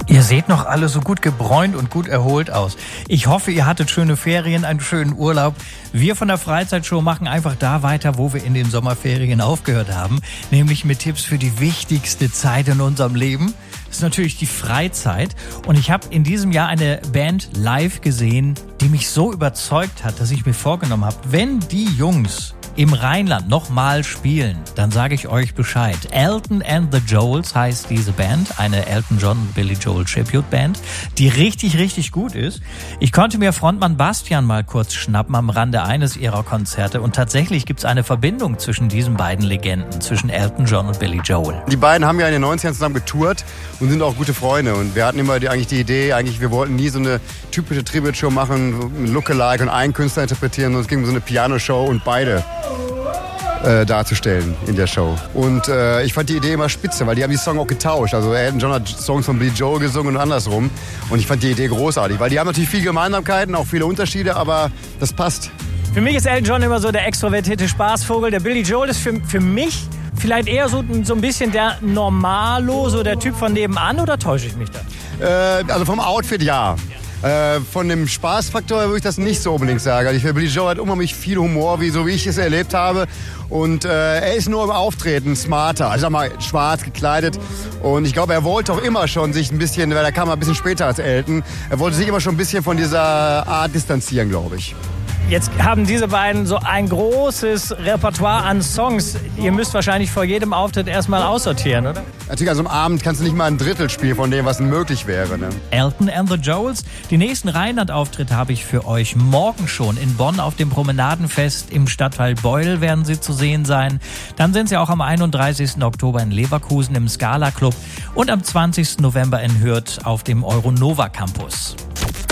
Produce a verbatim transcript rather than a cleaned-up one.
Ihr seht noch alle so gut gebräunt und gut erholt aus. Ich hoffe, ihr hattet schöne Ferien, einen schönen Urlaub. Wir von der Freizeitshow machen einfach da weiter, wo wir in den Sommerferien aufgehört haben, nämlich mit Tipps für die wichtigste Zeit in unserem Leben. Das ist natürlich die Freizeit. Und ich habe in diesem Jahr eine Band live gesehen, die mich so überzeugt hat, dass ich mir vorgenommen habe, wenn die Jungs im Rheinland nochmal spielen, dann sage ich euch Bescheid. Elton and the Joels heißt diese Band, eine Elton John und Billy Joel Tribute Band, die richtig, richtig gut ist. Ich konnte mir Frontmann Bastian mal kurz schnappen am Rande eines ihrer Konzerte und tatsächlich gibt es eine Verbindung zwischen diesen beiden Legenden, zwischen Elton John und Billy Joel. Die beiden haben ja in den neunzigern zusammen getourt und sind auch gute Freunde und wir hatten immer die, eigentlich die Idee, eigentlich wir wollten nie so eine typische Tribute-Show machen, ein Lookalike und einen Künstler interpretieren, sondern es ging um so eine Piano-Show und beide Äh, darzustellen in der Show. Und äh, ich fand die Idee immer spitze, weil die haben die Songs auch getauscht. Also Elton John hat Songs von Billy Joel gesungen und andersrum. Und ich fand die Idee großartig, weil die haben natürlich viele Gemeinsamkeiten, auch viele Unterschiede, aber das passt. Für mich ist Elton John immer so der extrovertierte Spaßvogel. Der Billy Joel ist für, für mich vielleicht eher so, so ein bisschen der Normalo, so der Typ von nebenan, oder täusche ich mich da? Äh, also vom Outfit ja. Äh, von dem Spaßfaktor würde ich das nicht so unbedingt sagen. Also ich finde, Billy Joel hat unheimlich viel Humor, wie so wie ich es erlebt habe. Und äh, er ist nur im Auftreten smarter, also sag mal schwarz gekleidet. Und ich glaube, er wollte auch immer schon sich ein bisschen, weil er kam ein bisschen später als Elton, er wollte sich immer schon ein bisschen von dieser Art distanzieren, glaube ich. Jetzt haben diese beiden so ein großes Repertoire an Songs. Ihr müsst wahrscheinlich vor jedem Auftritt erstmal aussortieren, oder? Natürlich, also am Abend kannst du nicht mal ein Drittel spielen von dem, was möglich wäre. Ne? Elton and the Joels. Die nächsten Rheinland-Auftritte habe ich für euch morgen schon. In Bonn auf dem Promenadenfest im Stadtteil Beuel werden sie zu sehen sein. Dann sind sie auch am einunddreißigsten Oktober in Leverkusen im Scala Club und am zwanzigsten November in Hürth auf dem Euronova Campus.